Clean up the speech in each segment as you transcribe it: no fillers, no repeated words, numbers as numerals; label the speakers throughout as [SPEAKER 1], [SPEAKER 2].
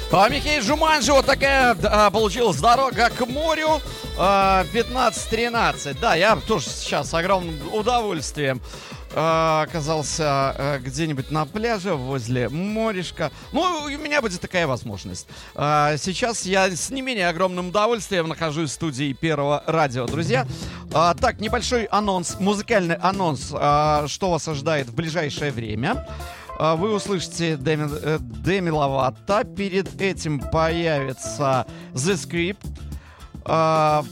[SPEAKER 1] Михей Джуманджи, вот такая получилась дорога к морю. 15:13. Да, я тоже сейчас с огромным удовольствием оказался где-нибудь на пляже возле морешка. Ну, у меня будет такая возможность. Сейчас я с не менее огромным удовольствием нахожусь в студии Первого радио, друзья. Так, небольшой анонс, музыкальный анонс, что вас ожидает в ближайшее время. Вы услышите Деми Ловато. Перед этим появится The Script.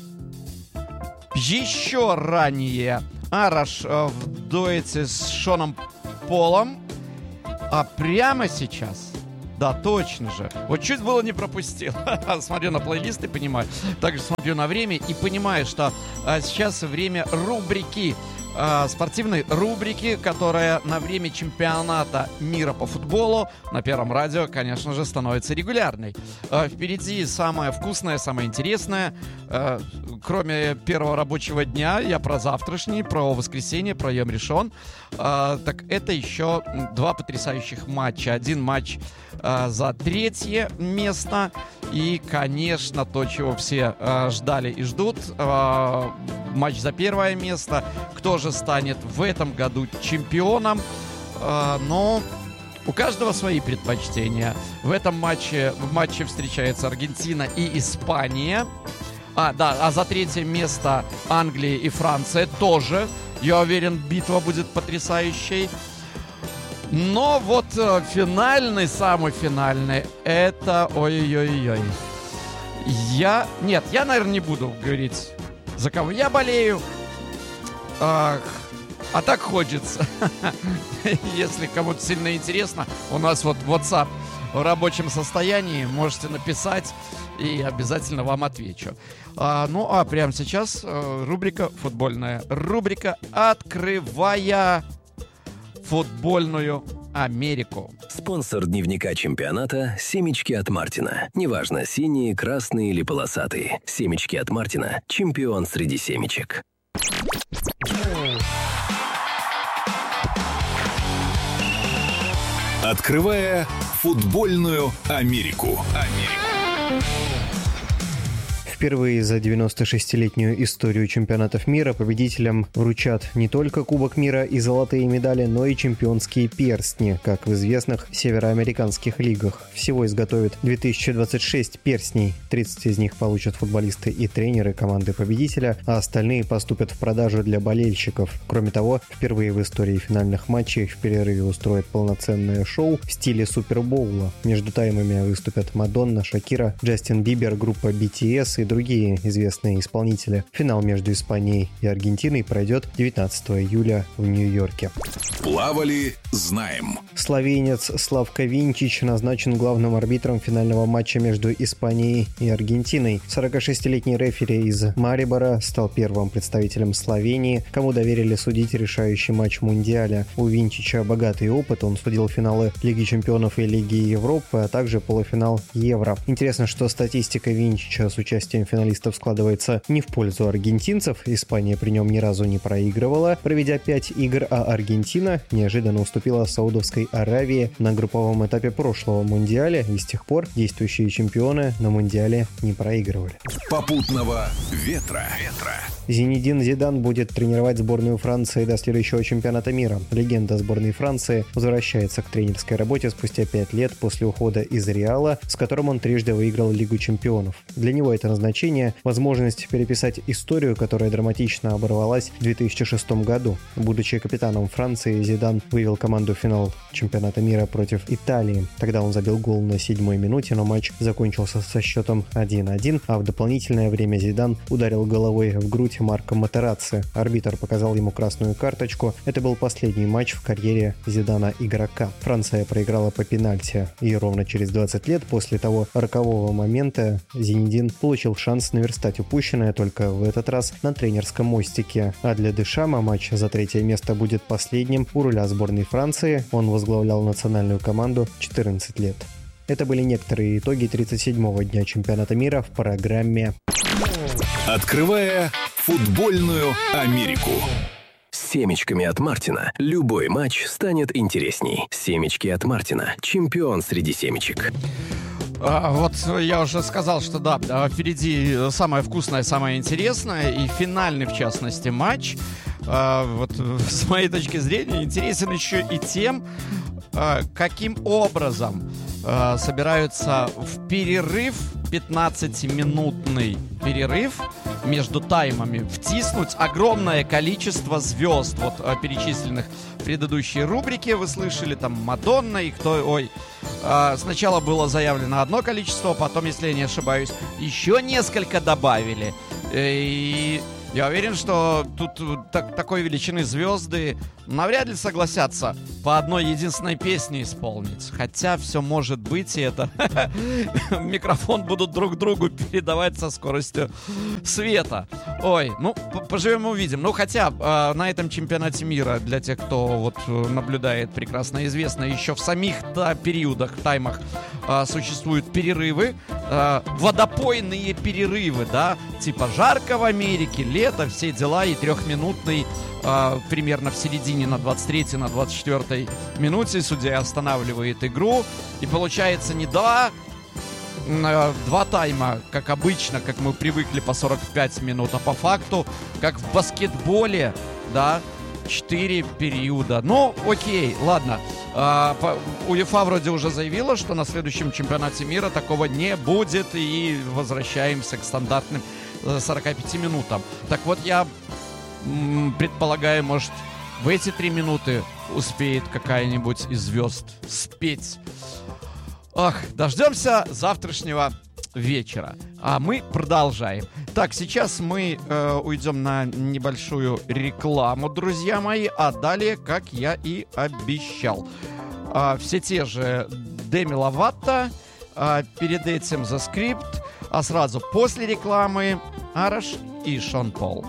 [SPEAKER 1] Еще ранее Араш в дуэте с Шоном Полом. А прямо сейчас, да, точно же, вот чуть было не пропустил. Смотрю на плейлист и понимаю. Также смотрю на время и понимаю, что сейчас время рубрики, спортивной рубрики, которая на время чемпионата мира по футболу на Первом радио, конечно же, становится регулярной. Впереди самое вкусное, самое интересное. Кроме первого рабочего дня, я про завтрашний, про воскресенье, про Йом Ришон. Так это еще два потрясающих матча. Один матч за третье место. И, конечно, то, чего все ждали и ждут. Матч за первое место. Кто же станет в этом году чемпионом? Но у каждого свои предпочтения. В этом матче встречаются Аргентина и Испания. А за третье место Англия и Франция тоже. Я уверен, битва будет потрясающей. Но вот финальный, самый финальный, это ой-ой-ой-ой. Я, наверное, не буду говорить, за кого я болею. А так хочется. Если кому-то сильно интересно, у нас вот WhatsApp в рабочем состоянии. Можете написать, и обязательно вам отвечу. Прямо сейчас рубрика футбольная. Рубрика «Открывая футбольную Америку».
[SPEAKER 2] Спонсор дневника чемпионата — семечки от Мартина. Неважно, синие, красные или полосатые. Семечки от Мартина — чемпион среди семечек.
[SPEAKER 3] Открывая футбольную Америку.
[SPEAKER 4] Впервые за 96-летнюю историю чемпионатов мира победителям вручат не только Кубок мира и золотые медали, но и чемпионские перстни, как в известных североамериканских лигах. Всего изготовят 2026 перстней. 30 из них получат футболисты и тренеры команды победителя, а остальные поступят в продажу для болельщиков. Кроме того, впервые в истории финальных матчей в перерыве устроят полноценное шоу в стиле Супербоула. Между таймами выступят Мадонна, Шакира, Джастин Бибер, группа BTS и другие известные исполнители. Финал между Испанией и Аргентиной пройдет 19 июля в Нью-Йорке.
[SPEAKER 3] Плавали, знаем.
[SPEAKER 4] Словенец Славко Винчич назначен главным арбитром финального матча между Испанией и Аргентиной. 46-летний рефери из Марибора стал первым представителем Словении, кому доверили судить решающий матч Мундиаля. У Винчича богатый опыт, он судил финалы Лиги чемпионов и Лиги Европы, а также полуфинал Евро. Интересно, что статистика Винчича с участием финалистов складывается не в пользу аргентинцев. Испания при нем ни разу не проигрывала, проведя 5 игр, а Аргентина неожиданно уступила Саудовской Аравии на групповом этапе прошлого Мундиаля, и с тех пор действующие чемпионы на Мундиале не проигрывали.
[SPEAKER 3] Попутного ветра.
[SPEAKER 4] Зинедин Зидан будет тренировать сборную Франции до следующего чемпионата мира. Легенда сборной Франции возвращается к тренерской работе спустя 5 лет после ухода из Реала, с которым он трижды выиграл Лигу чемпионов. Для него это назначение – возможность переписать историю, которая драматично оборвалась в 2006 году. Будучи капитаном Франции, Зидан вывел команду в финал чемпионата мира против Италии. Тогда он забил гол на 7-й минуте, но матч закончился со счетом 1-1, а в дополнительное время Зидан ударил головой в грудь Марко Матерацци. Арбитр показал ему красную карточку. Это был последний матч в карьере Зидана игрока. Франция проиграла по пенальти, и ровно через 20 лет после того рокового момента Зинедин получил шанс наверстать упущенное, только в этот раз на тренерском мостике. А для Дешама матч за третье место будет последним у руля сборной Франции. Он возглавлял национальную команду 14 лет. Это были некоторые итоги 37-го дня чемпионата мира в программе
[SPEAKER 3] Открывая футбольную Америку.
[SPEAKER 2] С семечками от Мартина любой матч станет интересней. Семечки от Мартина. Чемпион среди семечек.
[SPEAKER 1] Вот я уже сказал, что да, впереди самое вкусное, самое интересное, и финальный, в частности, матч. Вот с моей точки зрения интересен еще и тем, каким образом собираются в перерыв, 15-минутный перерыв между таймами, втиснуть огромное количество звезд. Вот перечисленных в предыдущей рубрике вы слышали, там Мадонна и кто... Сначала было заявлено одно количество, потом, если я не ошибаюсь, еще несколько добавили. И я уверен, что тут такой величины звезды навряд ли согласятся по одной единственной песне исполнить. Хотя все может быть, и это микрофон будут друг другу передавать со скоростью света. Ой, ну, поживем и увидим. Ну, хотя на этом чемпионате мира, для тех, кто вот наблюдает, прекрасно известно, еще в самих периодах, таймах существуют перерывы, водопойные перерывы, да, типа жарко в Америке, лето, все дела, и трехминутный примерно в середине на 23-й, на 24-й минуте судья останавливает игру, и получается не два тайма, как обычно, как мы привыкли, по 45 минут, а по факту, как в баскетболе, да, 4 периода. Ну, окей, ладно. УЕФА вроде уже заявила, что на следующем чемпионате мира такого не будет, и возвращаемся к стандартным 45 минутам. Так вот, я предполагаю, может, в эти 3 минуты успеет какая-нибудь из звезд спеть. Ах, дождемся завтрашнего вечера. А мы продолжаем. Так, сейчас мы уйдем на небольшую рекламу, друзья мои. А далее, как я и обещал, все те же Деми Ловато, перед этим The Script, а сразу после рекламы Араш и Шон Пол.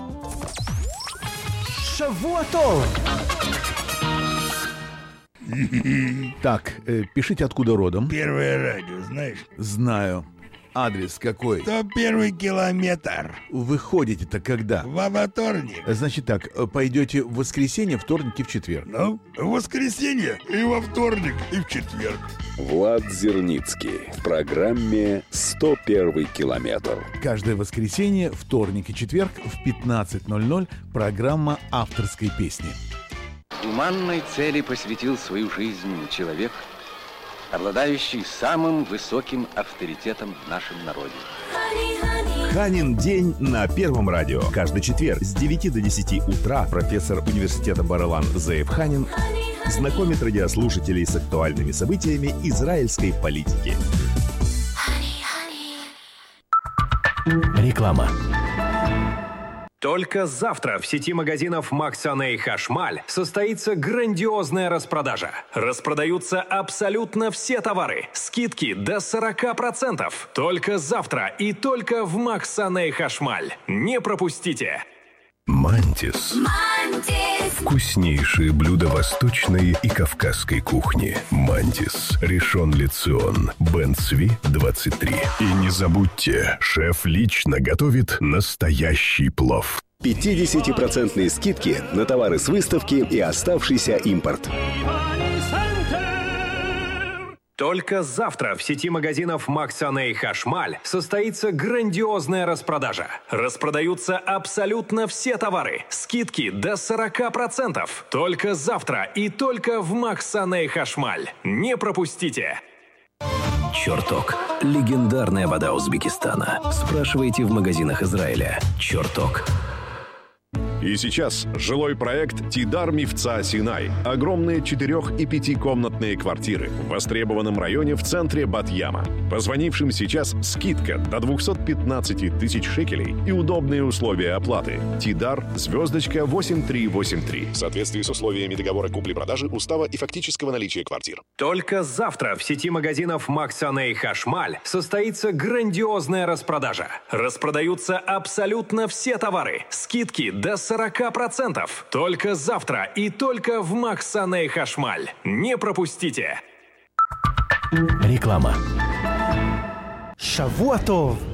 [SPEAKER 5] Шавуатов!
[SPEAKER 6] Так, пишите, откуда родом.
[SPEAKER 7] Первое радио, знаешь?
[SPEAKER 6] Знаю. Адрес какой?
[SPEAKER 7] 101 километр.
[SPEAKER 6] Вы ходите-то когда?
[SPEAKER 7] Во вторник.
[SPEAKER 6] Значит так, пойдете в воскресенье, вторник и в четверг.
[SPEAKER 7] Ну, в воскресенье и во вторник и в четверг.
[SPEAKER 3] Влад Зерницкий в программе «101 километр».
[SPEAKER 6] Каждое воскресенье, вторник и четверг в 15:00 программа авторской песни.
[SPEAKER 8] Гуманной цели посвятил свою жизнь человек, обладающий самым высоким авторитетом в нашем народе.
[SPEAKER 9] Ханин день на Первом радио. Каждый четверг с 9 до 10 утра профессор университета Бар-Илан Зеев Ханин знакомит радиослушателей с актуальными событиями израильской политики.
[SPEAKER 2] Реклама.
[SPEAKER 5] Только завтра в сети магазинов Максаней Хашмаль состоится грандиозная распродажа. Распродаются абсолютно все товары. Скидки до 40%. Только завтра и только в Максаней Хашмаль. Не пропустите!
[SPEAKER 2] Мантис. Вкуснейшие блюда восточной и кавказской кухни. Мантис. Ришон Ле Цион. Бен Цви, 23. И не забудьте, шеф лично готовит настоящий плов.
[SPEAKER 10] 50% скидки на товары с выставки и оставшийся импорт.
[SPEAKER 5] Только завтра в сети магазинов Максаней Хашмаль состоится грандиозная распродажа. Распродаются абсолютно все товары. Скидки до 40%. Только завтра и только в Максаней Хашмаль. Не пропустите!
[SPEAKER 2] Черток. Легендарная вода Узбекистана. Спрашивайте в магазинах Израиля. Черток.
[SPEAKER 11] И сейчас жилой проект «Тидар Мивца Синай». Огромные 4- и 5-комнатные квартиры в востребованном районе в центре Бат-Яма. Позвонившим сейчас скидка до 215 тысяч шекелей и удобные условия оплаты. Тидар, звездочка 8383. В соответствии с условиями договора купли-продажи, устава и фактического наличия квартир.
[SPEAKER 5] Только завтра в сети магазинов Максаней Хашмаль состоится грандиозная распродажа. Распродаются абсолютно все товары. Скидки до 40%. Только завтра и только в Максаней Хашмаль. Не пропустите!
[SPEAKER 2] Реклама.
[SPEAKER 12] Шавуатов.